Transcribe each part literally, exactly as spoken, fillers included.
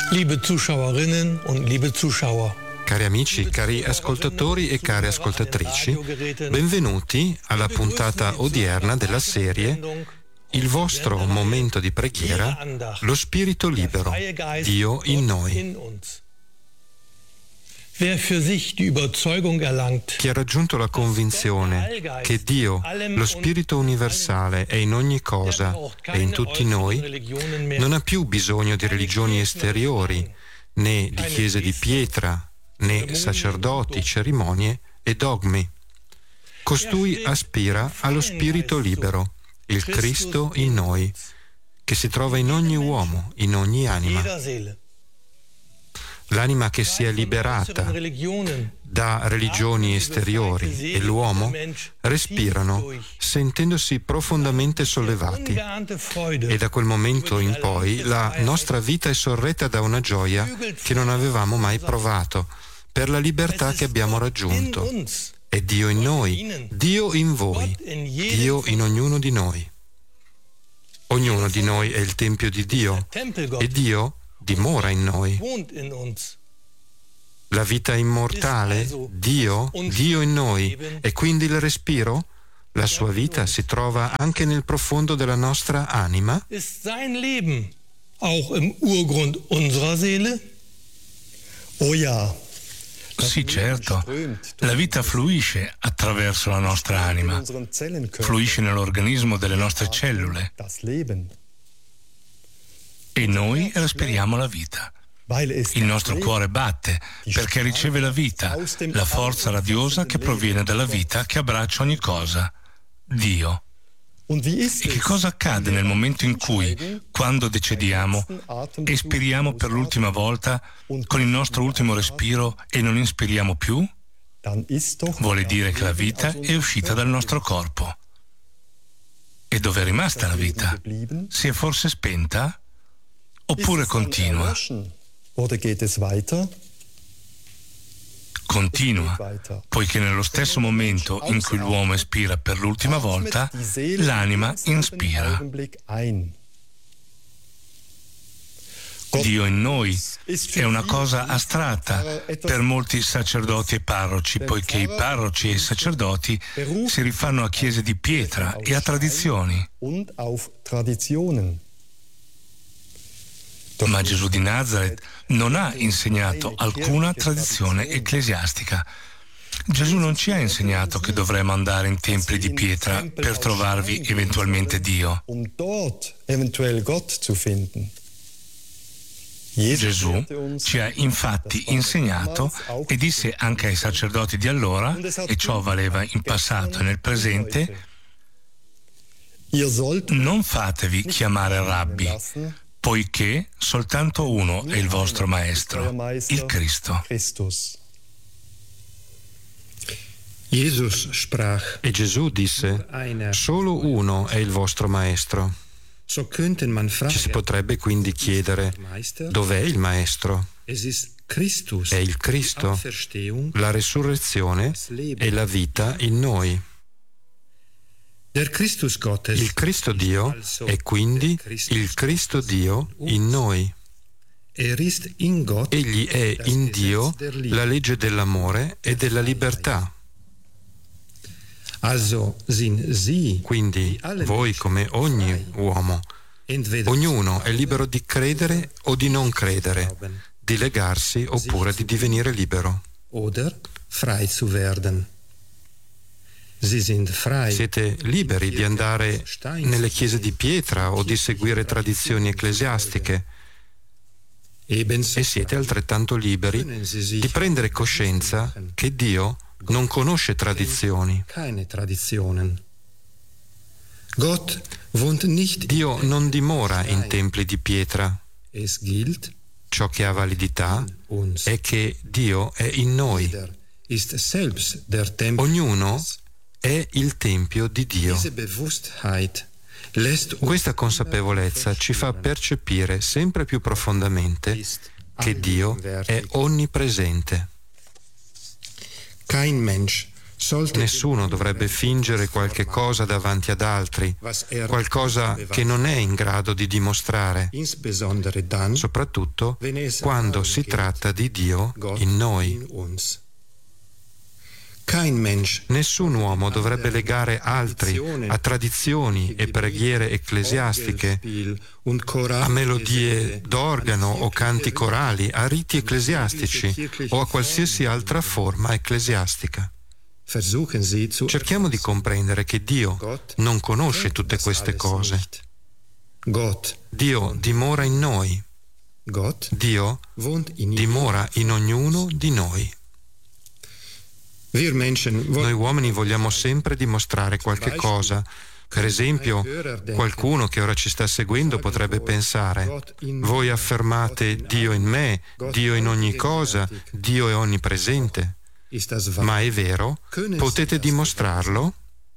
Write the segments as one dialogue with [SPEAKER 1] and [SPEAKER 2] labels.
[SPEAKER 1] Liebe Zuschauerinnen und liebe Zuschauer.
[SPEAKER 2] Cari amici, cari ascoltatori e care ascoltatrici, benvenuti alla puntata odierna della serie Il vostro momento di preghiera, lo spirito libero, Dio in noi. Chi ha raggiunto la convinzione che Dio, lo Spirito universale, è in ogni cosa e in tutti noi, non ha più bisogno di religioni esteriori, né di chiese di pietra, né sacerdoti, cerimonie e dogmi. Costui aspira allo Spirito libero, il Cristo in noi, che si trova in ogni uomo, in ogni anima. L'anima che si è liberata da religioni esteriori e l'uomo respirano sentendosi profondamente sollevati, e da quel momento in poi la nostra vita è sorretta da una gioia che non avevamo mai provato per la libertà che abbiamo raggiunto. È Dio in noi, Dio in voi, Dio in ognuno di noi. Ognuno di noi è il Tempio di Dio e Dio dimora in noi. La vita immortale, Dio, Dio in noi, e quindi il respiro, la sua vita si trova anche nel profondo della nostra anima?
[SPEAKER 1] Ist sein Leben auch im Urgrund unserer Seele?
[SPEAKER 3] Oh ja.
[SPEAKER 4] Sì, certo. La vita fluisce attraverso la nostra anima, fluisce nell'organismo delle nostre cellule. E noi respiriamo la vita. Il nostro cuore batte perché riceve la vita, la forza radiosa che proviene dalla vita che abbraccia ogni cosa, Dio. E che cosa accade nel momento in cui, quando decediamo, espiriamo per l'ultima volta con il nostro ultimo respiro e non inspiriamo più? Vuole dire che la vita è uscita dal nostro corpo. E dove è rimasta la vita? Si è forse spenta? Oppure continua? Continua, poiché nello stesso momento in cui l'uomo espira per l'ultima volta, l'anima inspira. Dio in noi è una cosa astratta per molti sacerdoti e parroci, poiché i parroci e i sacerdoti si rifanno a chiese di pietra e a tradizioni. Ma Gesù di Nazaret non ha insegnato alcuna tradizione ecclesiastica. Gesù non ci ha insegnato che dovremmo andare in templi di pietra per trovarvi eventualmente Dio. Gesù ci ha infatti insegnato e disse anche ai sacerdoti di allora, e ciò valeva in passato e nel presente: non fatevi chiamare rabbi, poiché soltanto uno è il vostro maestro, il Cristo.
[SPEAKER 2] E Gesù disse: solo uno è il vostro maestro. Ci si potrebbe quindi chiedere: dov'è il maestro? È il Cristo, la resurrezione e la vita in noi. Il Cristo Dio è quindi il Cristo Dio in noi. Egli è in Dio la legge dell'amore e della libertà. Quindi voi, come ogni uomo, ognuno è libero di credere o di non credere, di legarsi oppure di divenire libero. Siete liberi di andare nelle chiese di pietra o di seguire tradizioni ecclesiastiche, e siete altrettanto liberi di prendere coscienza che Dio non conosce tradizioni. Dio non dimora in templi di pietra. Ciò che ha validità è che Dio è in noi. Ognuno è il Tempio di Dio. Questa consapevolezza ci fa percepire sempre più profondamente che Dio è onnipresente. Nessuno dovrebbe fingere qualche cosa davanti ad altri, qualcosa che non è in grado di dimostrare, soprattutto quando si tratta di Dio in noi. Nessun uomo dovrebbe legare altri a tradizioni e preghiere ecclesiastiche, a melodie d'organo o canti corali, a riti ecclesiastici o a qualsiasi altra forma ecclesiastica. Cerchiamo di comprendere che Dio non conosce tutte queste cose. Dio dimora in noi. Dio dimora in ognuno di noi. Noi uomini vogliamo sempre dimostrare qualche cosa. Per esempio, qualcuno che ora ci sta seguendo potrebbe pensare: voi affermate Dio in me, Dio in ogni cosa, Dio è onnipresente. Ma è vero? Potete dimostrarlo?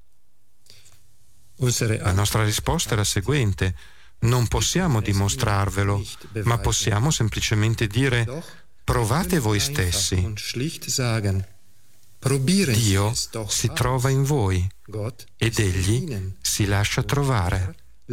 [SPEAKER 2] La nostra risposta è la seguente: non possiamo dimostrarvelo, ma possiamo semplicemente dire: provate voi stessi. Dio si trova in voi ed Egli si lascia trovare.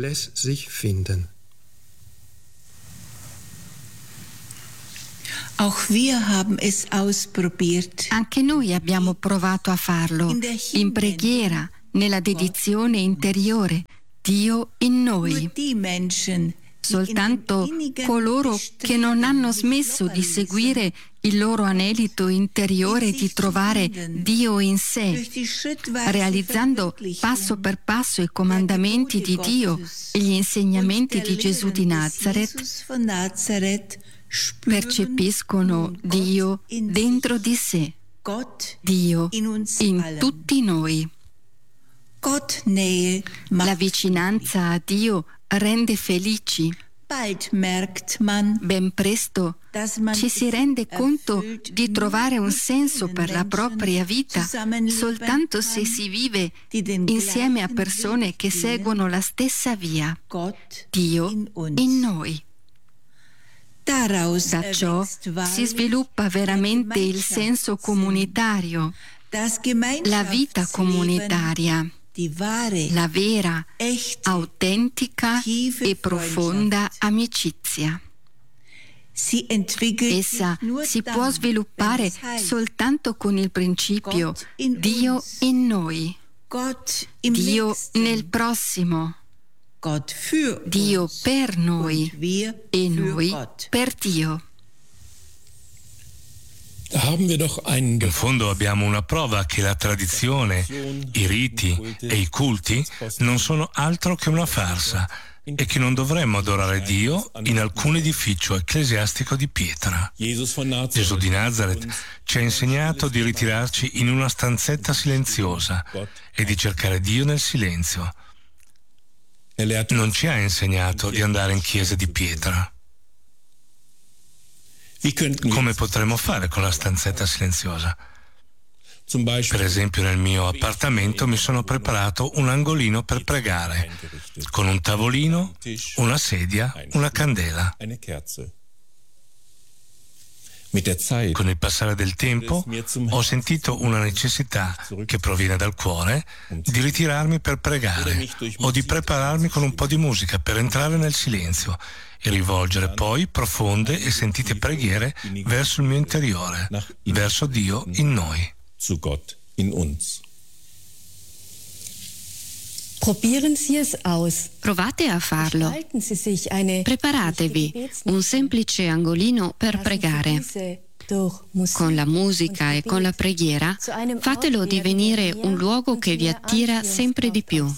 [SPEAKER 5] Anche noi abbiamo provato a farlo, in preghiera, nella dedizione interiore, Dio in noi. Soltanto coloro che non hanno smesso di seguire il loro anelito interiore di trovare Dio in sé, realizzando passo per passo i comandamenti di Dio e gli insegnamenti di Gesù di Nazareth, percepiscono Dio dentro di sé, Dio in tutti noi. La vicinanza a Dio rende felici. Ben presto ci si rende conto di trovare un senso per la propria vita soltanto se si vive insieme a persone che seguono la stessa via, Dio in noi. Da ciò si sviluppa veramente il senso comunitario, la vita comunitaria, la vera, autentica e profonda amicizia. Essa si può sviluppare soltanto con il principio Dio in noi, Dio nel prossimo, Dio per noi e noi per Dio.
[SPEAKER 4] In fondo abbiamo una prova che la tradizione, i riti e i culti non sono altro che una farsa e che non dovremmo adorare Dio in alcun edificio ecclesiastico di pietra. Gesù di Nazareth ci ha insegnato di ritirarci in una stanzetta silenziosa e di cercare Dio nel silenzio. Non ci ha insegnato di andare in chiese di pietra. Come potremmo fare con la stanzetta silenziosa? Per esempio, nel mio appartamento mi sono preparato un angolino per pregare, con un tavolino, una sedia, una candela. Con il passare del tempo ho sentito una necessità che proviene dal cuore di ritirarmi per pregare o di prepararmi con un po' di musica per entrare nel silenzio e rivolgere poi profonde e sentite preghiere verso il mio interiore, verso Dio in noi.
[SPEAKER 6] Provate a farlo. Preparatevi un semplice angolino per pregare. Con la musica e con la preghiera, fatelo divenire un luogo che vi attira sempre di più.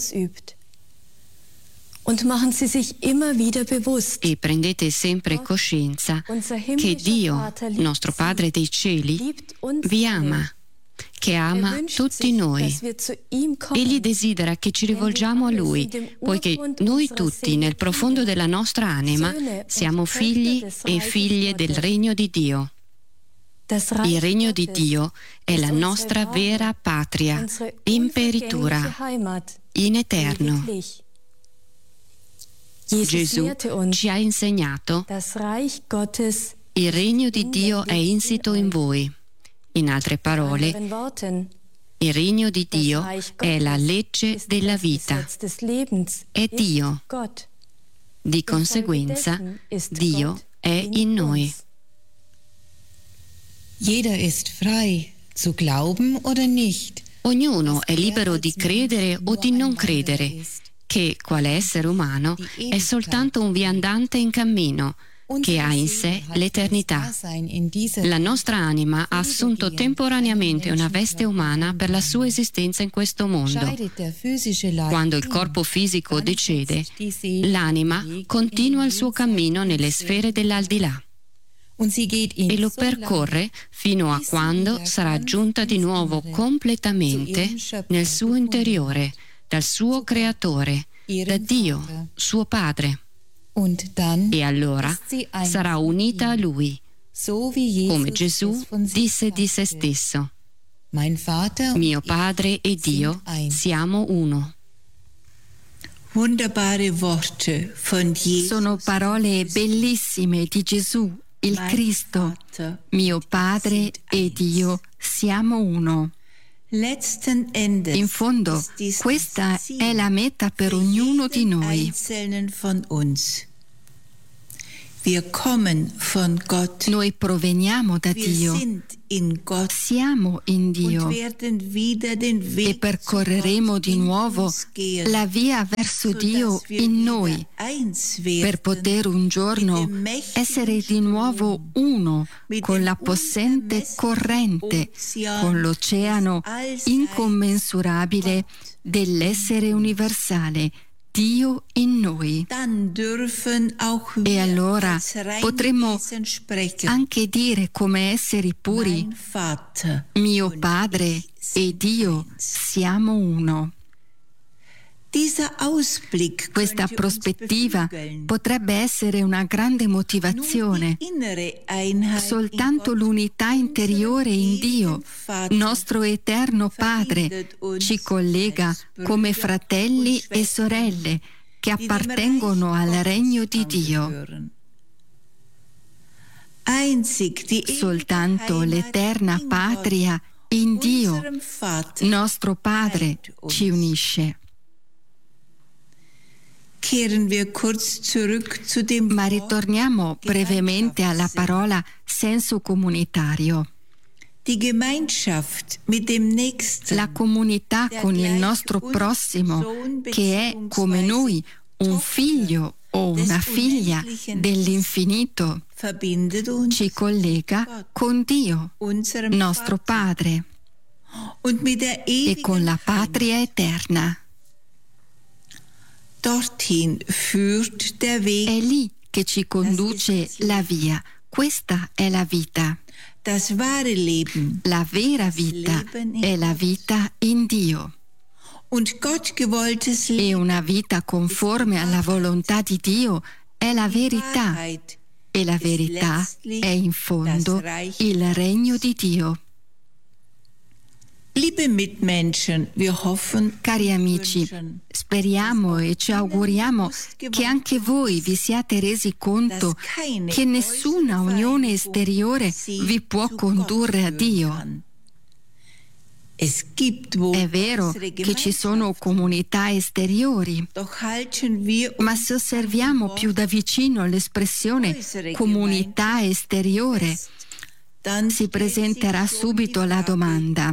[SPEAKER 6] E prendete sempre coscienza che Dio, nostro Padre dei cieli, vi ama, che ama tutti noi. Egli desidera che ci rivolgiamo a Lui, poiché noi tutti, nel profondo della nostra anima, siamo figli e figlie del regno di Dio. Il regno di Dio è la nostra vera patria, imperitura, in eterno. Gesù ci ha insegnato: il regno di Dio è insito in voi. In altre parole, Il regno di Dio è la legge della vita. È Dio. Di conseguenza, Dio è in noi.
[SPEAKER 7] Jeder ist frei, zu glauben oder nicht.
[SPEAKER 6] Ognuno è libero di credere o di non credere, che quale essere umano è soltanto un viandante in cammino, che ha in sé l'eternità. La nostra anima ha assunto temporaneamente una veste umana per la sua esistenza in questo mondo. Quando il corpo fisico decede, l'anima continua il suo cammino nelle sfere dell'aldilà e lo percorre fino a quando sarà giunta di nuovo completamente nel suo interiore, dal suo creatore, da Dio, suo Padre. E allora sarà unita a Lui, come Gesù disse di se stesso: mio Padre e Dio siamo uno.
[SPEAKER 5] Sono parole bellissime di Gesù, il Cristo. Mio Padre e Dio siamo uno. In fondo, questa è la meta per ognuno di noi. Noi proveniamo da Dio, siamo in Dio e percorreremo di nuovo la via verso Dio in noi, per poter un giorno essere di nuovo uno con la possente corrente, con l'oceano incommensurabile dell'essere universale, Dio in noi. E allora potremo anche dire come esseri puri: mio Padre e Dio siamo uno. Questa prospettiva potrebbe essere una grande motivazione. Soltanto l'unità interiore in Dio, nostro eterno Padre, ci collega come fratelli e sorelle che appartengono al regno di Dio. Soltanto l'eterna patria in Dio, nostro Padre, ci unisce. Ma ritorniamo brevemente alla parola senso comunitario. La comunità con il nostro prossimo, che è come noi un figlio o una figlia dell'infinito, ci collega con Dio, nostro Padre, e con la patria eterna. È lì che ci conduce la via. Questa è la vita. La vera vita è la vita in Dio. E una vita conforme alla volontà di Dio è la verità. E la verità è in fondo il regno di Dio. Cari amici, speriamo e ci auguriamo che anche voi vi siate resi conto che nessuna unione esteriore vi può condurre a Dio. È vero che ci sono comunità esteriori, ma se osserviamo più da vicino l'espressione comunità esteriore, si presenterà subito la domanda: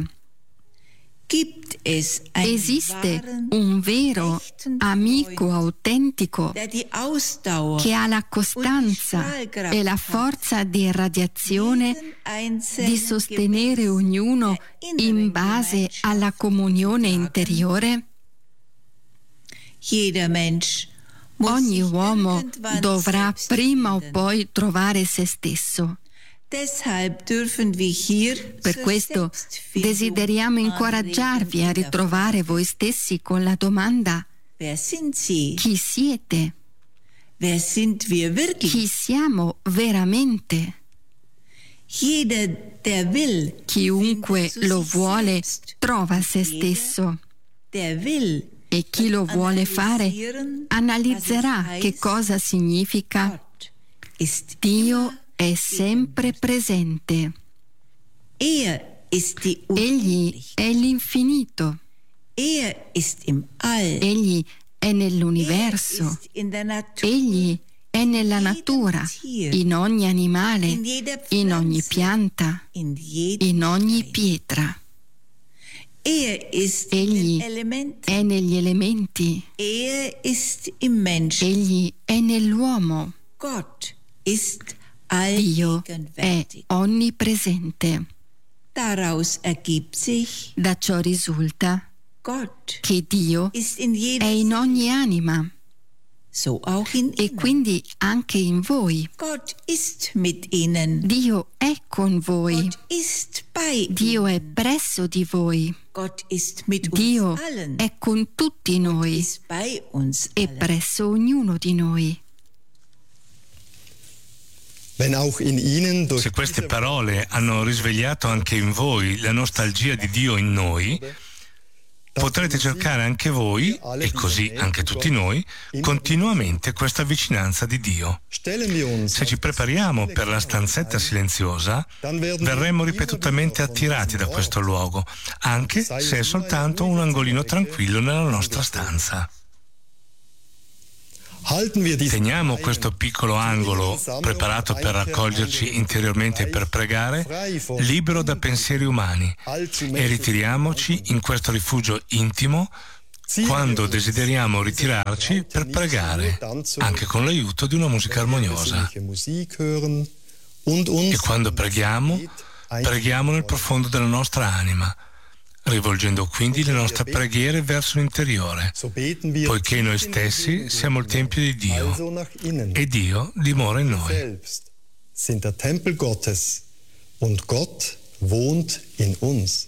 [SPEAKER 5] esiste un vero amico autentico che ha la costanza e la forza di radiazione di sostenere ognuno in base alla comunione interiore? Ogni uomo dovrà prima o poi trovare se stesso. Per questo desideriamo incoraggiarvi a ritrovare voi stessi con la domanda: chi siete? Chi siamo veramente? Chiunque lo vuole trova se stesso, e chi lo vuole fare analizzerà che cosa significa: Dio è sempre presente. Egli è l'infinito. Egli è nell'universo. Egli è nella natura, in ogni animale, in ogni pianta, in ogni pietra. Egli è negli elementi. Egli è nell'uomo. Dio è onnipresente. Da ciò risulta che Dio è in ogni anima e quindi anche in voi. Dio è con voi. Dio è presso di voi. Dio è con tutti noi e presso ognuno di noi.
[SPEAKER 4] Se queste parole hanno risvegliato anche in voi la nostalgia di Dio in noi, potrete cercare anche voi, e così anche tutti noi, continuamente questa vicinanza di Dio. Se ci prepariamo per la stanzetta silenziosa, verremo ripetutamente attirati da questo luogo, anche se è soltanto un angolino tranquillo nella nostra stanza. Teniamo questo piccolo angolo, preparato per raccoglierci interiormente e per pregare, libero da pensieri umani, e ritiriamoci in questo rifugio intimo quando desideriamo ritirarci per pregare, anche con l'aiuto di una musica armoniosa. E quando preghiamo, preghiamo nel profondo della nostra anima, rivolgendo quindi le nostre preghiere verso l'interiore, poiché noi stessi siamo il Tempio di Dio e Dio dimora in noi.
[SPEAKER 3] Sind der Tempel Gottes und Gott wohnt in uns.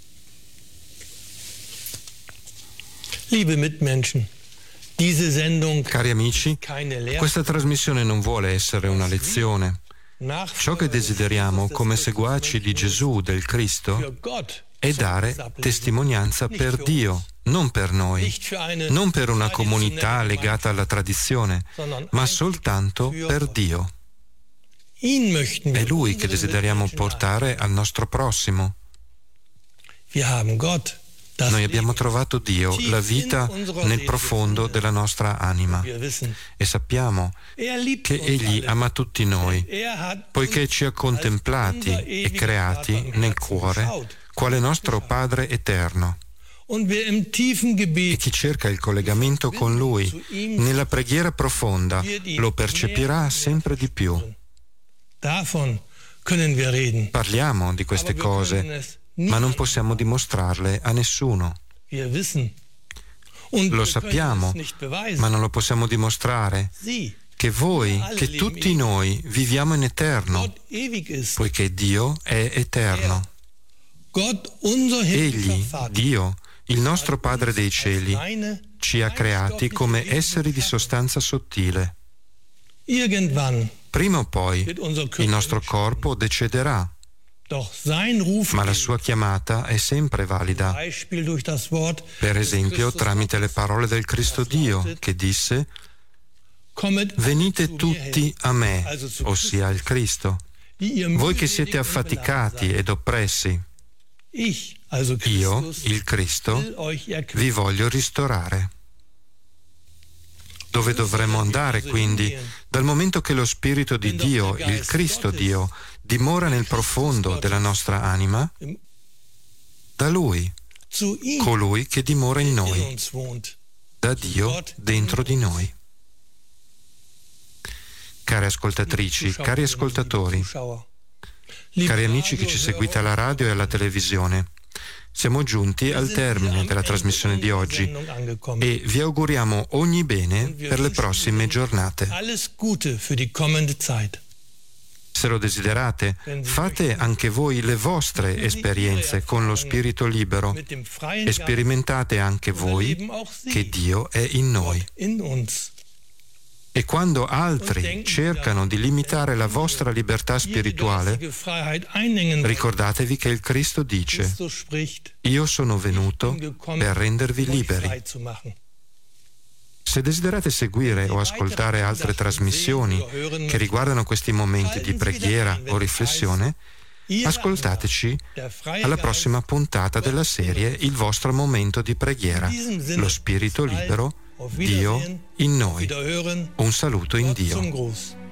[SPEAKER 1] Liebe Mitmenschen, diese Sendung,
[SPEAKER 2] cari amici, questa trasmissione non vuole essere una lezione. Ciò che desideriamo come seguaci di Gesù, del Cristo, è dare testimonianza per Dio, non per noi, non per una comunità legata alla tradizione, ma soltanto per Dio. È Lui che desideriamo portare al nostro prossimo. Noi abbiamo trovato Dio, la vita nel profondo della nostra anima, e sappiamo che Egli ama tutti noi, poiché ci ha contemplati e creati nel cuore quale nostro Padre eterno. E chi cerca il collegamento con Lui nella preghiera profonda lo percepirà sempre di più. Parliamo di queste cose, ma non possiamo dimostrarle a nessuno. Lo sappiamo, ma non lo possiamo dimostrare, che voi, che tutti noi viviamo in eterno, poiché Dio è eterno. Egli, Dio, il nostro Padre dei cieli, ci ha creati come esseri di sostanza sottile. Prima o poi il nostro corpo decederà, ma la sua chiamata è sempre valida. Per esempio, tramite le parole del Cristo Dio, che disse: «Venite tutti a me», ossia il Cristo, «voi che siete affaticati ed oppressi. Io, il Cristo, vi voglio ristorare». Dove dovremmo andare, quindi, dal momento che lo Spirito di Dio, il Cristo Dio, dimora nel profondo della nostra anima? Da Lui, colui che dimora in noi, da Dio dentro di noi. Care ascoltatrici, cari ascoltatori, cari amici che ci seguite alla radio e alla televisione, siamo giunti al termine della trasmissione di oggi e vi auguriamo ogni bene per le prossime giornate. Se lo desiderate, fate anche voi le vostre esperienze con lo spirito libero e sperimentate anche voi che Dio è in noi. E quando altri cercano di limitare la vostra libertà spirituale, ricordatevi che il Cristo dice: «Io sono venuto per rendervi liberi». Se desiderate seguire o ascoltare altre trasmissioni che riguardano questi momenti di preghiera o riflessione, Ascoltateci alla prossima puntata della serie Il vostro momento di preghiera. Lo spirito libero, Dio in noi. Un saluto in Dio.